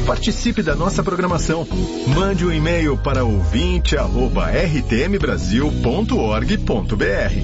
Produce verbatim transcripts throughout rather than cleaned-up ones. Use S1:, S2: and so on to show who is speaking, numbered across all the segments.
S1: Participe da nossa programação. Mande um e-mail para ouvinte arroba r t m brasil ponto org ponto b r.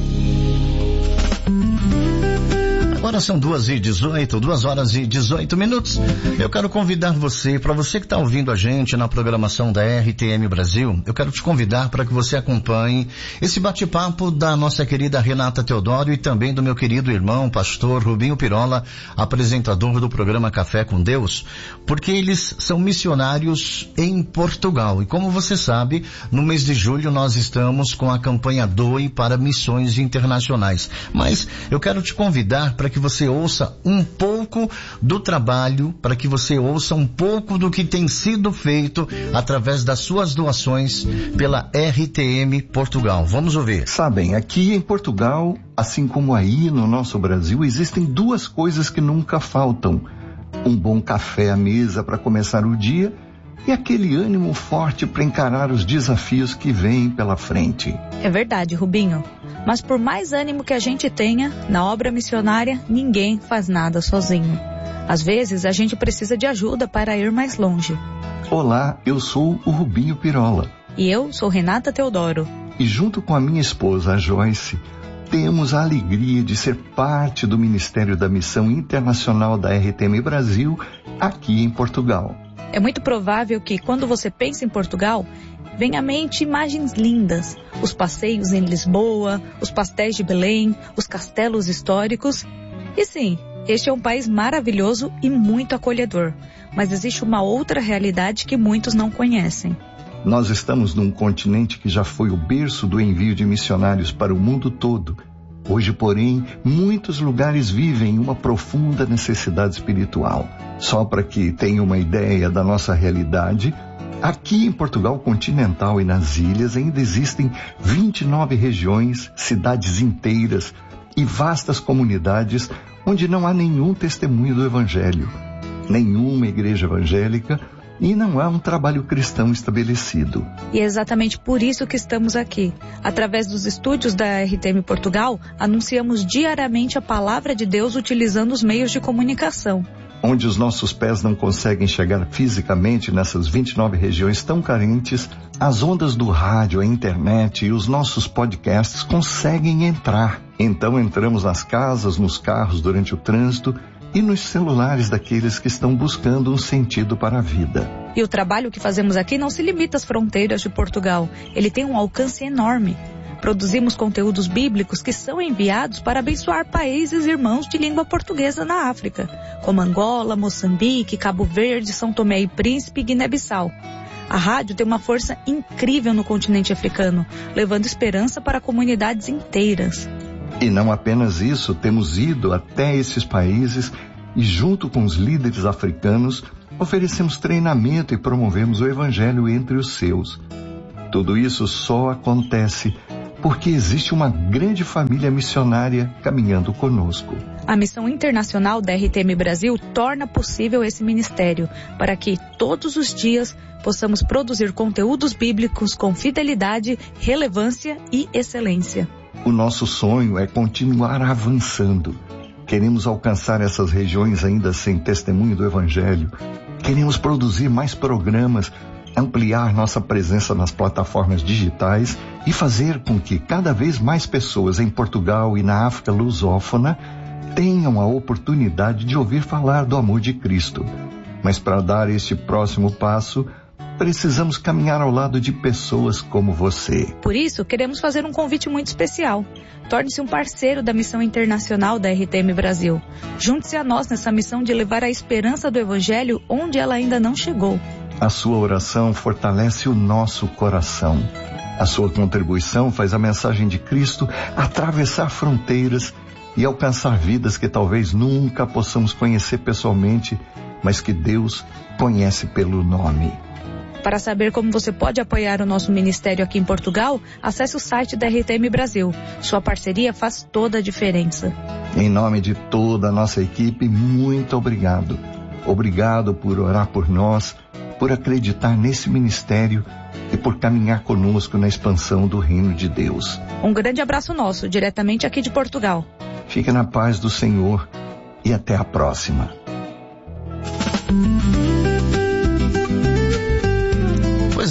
S2: Agora são duas e dezoito, duas horas e dezoito minutos. Eu quero convidar você, para você que está ouvindo a gente na programação da R T M Brasil, eu quero te convidar para que você acompanhe esse bate-papo da nossa querida Renata Teodoro e também do meu querido irmão, pastor Rubinho Pirola, apresentador do programa Café com Deus, porque eles são missionários em Portugal. E como você sabe, no mês de julho nós estamos com a campanha Doe para Missões Internacionais. Mas eu quero te convidar para que você ouça um pouco do trabalho, para que você ouça um pouco do que tem sido feito através das suas doações pela R T M Portugal. Vamos ouvir.
S3: Sabem, aqui em Portugal, assim como aí no nosso Brasil, existem duas coisas que nunca faltam. Um bom café à mesa para começar o dia e aquele ânimo forte para encarar os desafios que vêm pela frente.
S4: É verdade, Rubinho. Mas por mais ânimo que a gente tenha, na obra missionária, ninguém faz nada sozinho. Às vezes, a gente precisa de ajuda para ir mais longe.
S3: Olá, eu sou o Rubinho Pirola.
S4: E eu sou Renata Teodoro.
S3: E junto com a minha esposa, a Joyce, temos a alegria de ser parte do Ministério da Missão Internacional da R T M Brasil, aqui em Portugal.
S4: É muito provável que, quando você pensa em Portugal, venha à mente imagens lindas. Os passeios em Lisboa, os pastéis de Belém, os castelos históricos. E sim, este é um país maravilhoso e muito acolhedor. Mas existe uma outra realidade que muitos não conhecem.
S3: Nós estamos num continente que já foi o berço do envio de missionários para o mundo todo. Hoje, porém, muitos lugares vivem uma profunda necessidade espiritual. Só para que tenha uma ideia da nossa realidade, aqui em Portugal continental e nas ilhas ainda existem vinte e nove regiões, cidades inteiras e vastas comunidades onde não há nenhum testemunho do Evangelho, nenhuma igreja evangélica e não há um trabalho cristão estabelecido.
S4: E é exatamente por isso que estamos aqui. Através dos estúdios da R T M Portugal, anunciamos diariamente a palavra de Deus utilizando os meios de comunicação.
S3: Onde os nossos pés não conseguem chegar fisicamente nessas vinte e nove regiões tão carentes, as ondas do rádio, a internet e os nossos podcasts conseguem entrar. Então entramos nas casas, nos carros durante o trânsito e nos celulares daqueles que estão buscando um sentido para a vida.
S4: E o trabalho que fazemos aqui não se limita às fronteiras de Portugal. Ele tem um alcance enorme. Produzimos conteúdos bíblicos que são enviados para abençoar países irmãos de língua portuguesa na África, como Angola, Moçambique, Cabo Verde, São Tomé e Príncipe e Guiné-Bissau. A rádio tem uma força incrível no continente africano, levando esperança para comunidades inteiras.
S3: E não apenas isso, temos ido até esses países e, junto com os líderes africanos, oferecemos treinamento e promovemos o Evangelho entre os seus. Tudo isso só acontece porque existe uma grande família missionária caminhando conosco.
S4: A Missão Internacional da R T M Brasil torna possível esse ministério, para que, todos os dias, possamos produzir conteúdos bíblicos com fidelidade, relevância e excelência.
S3: O nosso sonho é continuar avançando. Queremos alcançar essas regiões ainda sem testemunho do Evangelho. Queremos produzir mais programas, ampliar nossa presença nas plataformas digitais e fazer com que cada vez mais pessoas em Portugal e na África lusófona tenham a oportunidade de ouvir falar do amor de Cristo. Mas para dar este próximo passo, precisamos caminhar ao lado de pessoas como você.
S4: Por isso, queremos fazer um convite muito especial. Torne-se um parceiro da Missão Internacional da R T M Brasil. Junte-se a nós nessa missão de levar a esperança do Evangelho onde ela ainda não chegou.
S3: A sua oração fortalece o nosso coração. A sua contribuição faz a mensagem de Cristo atravessar fronteiras e alcançar vidas que talvez nunca possamos conhecer pessoalmente, mas que Deus conhece pelo nome.
S4: Para saber como você pode apoiar o nosso ministério aqui em Portugal, acesse o site da R T M Brasil. Sua parceria faz toda a diferença.
S3: Em nome de toda a nossa equipe, muito obrigado. Obrigado por orar por nós, por acreditar nesse ministério e por caminhar conosco na expansão do reino de Deus.
S4: Um grande abraço nosso, diretamente aqui de Portugal.
S3: Fique na paz do Senhor e até a próxima.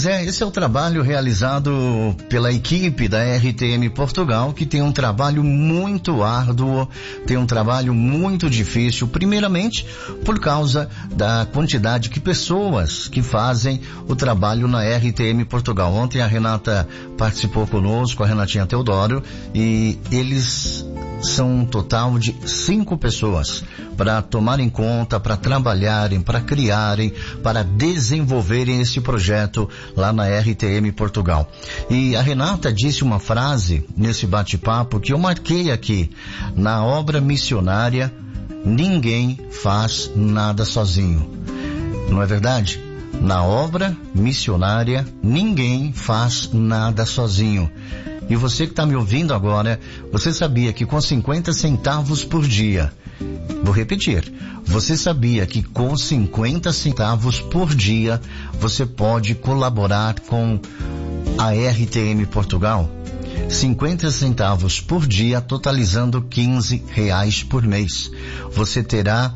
S2: Pois é, esse é o trabalho realizado pela equipe da R T M Portugal, que tem um trabalho muito árduo, tem um trabalho muito difícil, primeiramente por causa da quantidade de pessoas que fazem o trabalho na R T M Portugal. Ontem a Renata participou conosco, a Renatinha Teodoro, e eles são um total de cinco pessoas para tomarem conta, para trabalharem, para criarem, para desenvolverem esse projeto lá na R T M Portugal. E a Renata disse uma frase nesse bate-papo que eu marquei aqui: na obra missionária, ninguém faz nada sozinho. Não é verdade? Na obra missionária, ninguém faz nada sozinho. E você que está me ouvindo agora, você sabia que com cinquenta centavos por dia, vou repetir, você sabia que com cinquenta centavos por dia você pode colaborar com a R T M Portugal? cinquenta centavos por dia, totalizando quinze reais por mês. Você terá,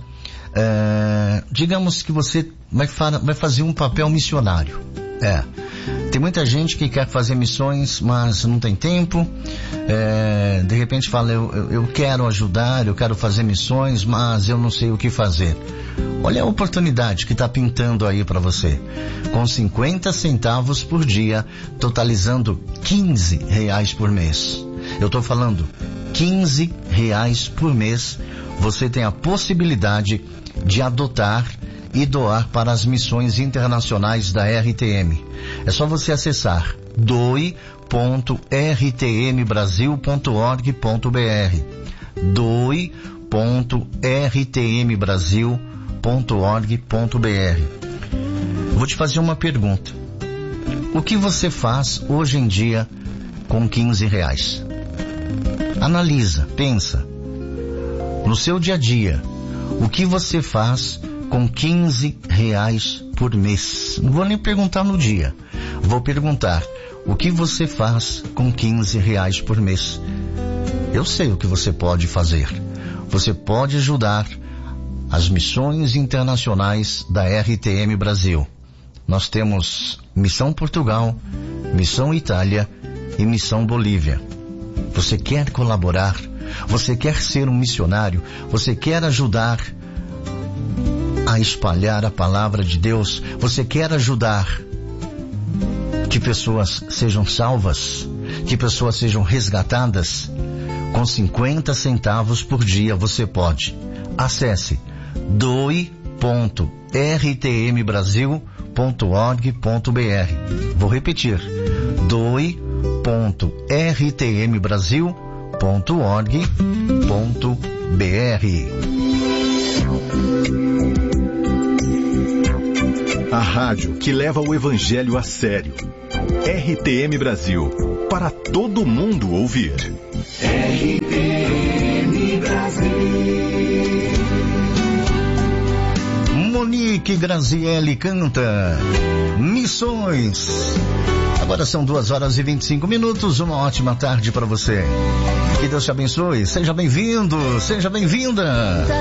S2: é, digamos que você vai, fa- vai fazer um papel missionário. É. Tem muita gente que quer fazer missões, mas não tem tempo. É, de repente fala, eu, eu, eu quero ajudar, eu quero fazer missões, mas eu não sei o que fazer. Olha a oportunidade que está pintando aí para você. Com cinquenta centavos por dia, totalizando quinze reais por mês. Eu estou falando quinze reais por mês, você tem a possibilidade de adotar e doar para as missões internacionais da R T M. É só você acessar doe ponto r t m brasil ponto org ponto b r doe ponto r t m brasil ponto org ponto b r. Vou te fazer uma pergunta. O que você faz hoje em dia com quinze reais? Analisa, pensa. No seu dia a dia, o que você faz com quinze reais por mês? Não vou nem perguntar no dia. Vou perguntar, o que você faz com quinze reais por mês? Eu sei o que você pode fazer. Você pode ajudar as missões internacionais da R T M Brasil. Nós temos Missão Portugal, Missão Itália e Missão Bolívia. Você quer colaborar? Você quer ser um missionário? Você quer ajudar a espalhar a palavra de Deus? Você quer ajudar que pessoas sejam salvas, que pessoas sejam resgatadas? Com cinquenta centavos por dia você pode. Acesse doe ponto r t m brasil ponto org ponto b r. Vou repetir, doe ponto r t m brasil ponto org ponto b r.
S1: A rádio que leva o evangelho a sério. R T M Brasil, para todo mundo ouvir.
S5: R T M Brasil.
S2: Monique Grazielli canta Missões. Agora são duas horas e vinte e cinco minutos. Uma ótima tarde para você. Que Deus te abençoe. Seja bem-vindo, seja bem-vinda.